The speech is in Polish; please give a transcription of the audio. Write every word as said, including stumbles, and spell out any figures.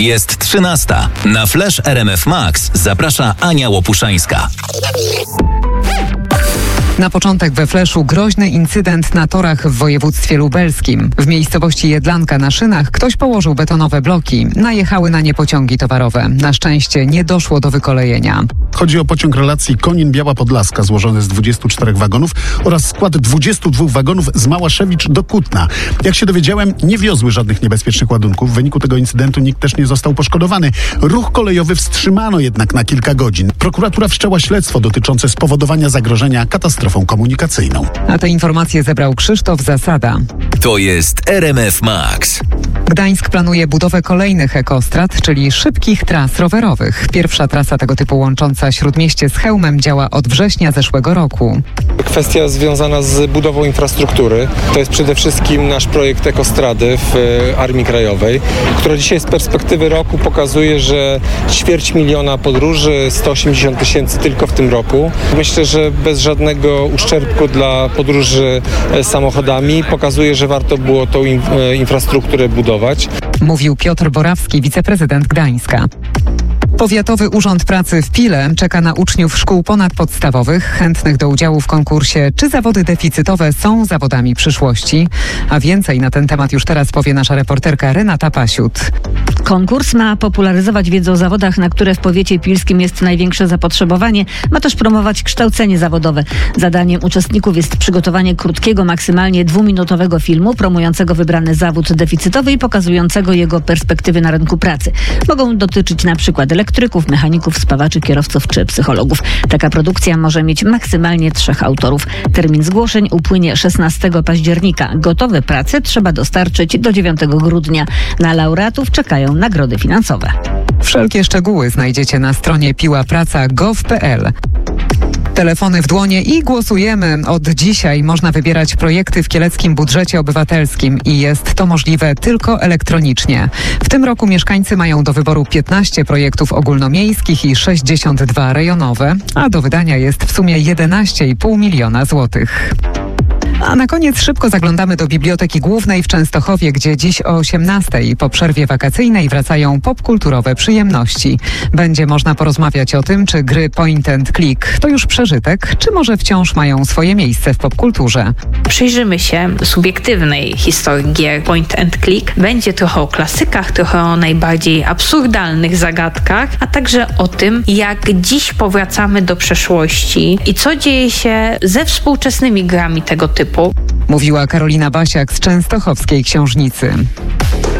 Jest trzynasta. Na Flash R M F Max zaprasza Ania Łopuszańska. Na początek we Fleszu groźny incydent na torach w województwie lubelskim. W miejscowości Jedlanka na szynach ktoś położył betonowe bloki. Najechały na nie pociągi towarowe. Na szczęście nie doszło do wykolejenia. Chodzi o pociąg relacji Konin-Biała Podlaska złożony z dwudziestu czterech wagonów oraz skład dwudziestu dwóch wagonów z Małaszewicz do Kutna. Jak się dowiedziałem, nie wiozły żadnych niebezpiecznych ładunków. W wyniku tego incydentu nikt też nie został poszkodowany. Ruch kolejowy wstrzymano jednak na kilka godzin. Prokuratura wszczęła śledztwo dotyczące spowodowania zagrożenia katastrofą komunikacyjną. A te informacje zebrał Krzysztof Zasada. To jest R M F Max. Gdańsk planuje budowę kolejnych ekostrad, czyli szybkich tras rowerowych. Pierwsza trasa tego typu łącząca Śródmieście z Chełmem działa od września zeszłego roku. Kwestia związana z budową infrastruktury. To jest przede wszystkim nasz projekt Ekostrady w Armii Krajowej, która dzisiaj z perspektywy roku pokazuje, że ćwierć miliona podróży, sto osiemdziesiąt tysięcy tylko w tym roku. Myślę, że bez żadnego uszczerbku dla podróży samochodami pokazuje, że warto było tą infrastrukturę budować. Mówił Piotr Borawski, wiceprezydent Gdańska. Powiatowy Urząd Pracy w Pile czeka na uczniów szkół ponadpodstawowych chętnych do udziału w konkursie Czy zawody deficytowe są zawodami przyszłości? A więcej na ten temat już teraz powie nasza reporterka Renata Pasiut. Konkurs ma popularyzować wiedzę o zawodach, na które w powiecie pilskim jest największe zapotrzebowanie. Ma też promować kształcenie zawodowe. Zadaniem uczestników jest przygotowanie krótkiego, maksymalnie dwuminutowego filmu promującego wybrany zawód deficytowy i pokazującego jego perspektywy na rynku pracy. Mogą dotyczyć na przykład elektryków, mechaników, spawaczy, kierowców czy psychologów. Taka produkcja może mieć maksymalnie trzech autorów. Termin zgłoszeń upłynie szesnastego października. Gotowe prace trzeba dostarczyć do dziewiątego grudnia. Na laureatów czekają nagrody finansowe. Wszelkie szczegóły znajdziecie na stronie piłapraca kropka gov kropka p l. Telefony w dłonie i głosujemy. Od dzisiaj można wybierać projekty w kieleckim budżecie obywatelskim i jest to możliwe tylko elektronicznie. W tym roku mieszkańcy mają do wyboru piętnaście projektów ogólnomiejskich i sześćdziesiąt dwa rejonowe, a do wydania jest w sumie jedenaście i pół miliona złotych. A na koniec szybko zaglądamy do Biblioteki Głównej w Częstochowie, gdzie dziś o osiemnastej po przerwie wakacyjnej wracają popkulturowe przyjemności. Będzie można porozmawiać o tym, czy gry point and click to już przeżytek, czy może wciąż mają swoje miejsce w popkulturze. Przyjrzymy się subiektywnej historii gier point and click. Będzie trochę o klasykach, trochę o najbardziej absurdalnych zagadkach, a także o tym, jak dziś powracamy do przeszłości i co dzieje się ze współczesnymi grami tego typu. Mówiła Karolina Basiak z Częstochowskiej Książnicy.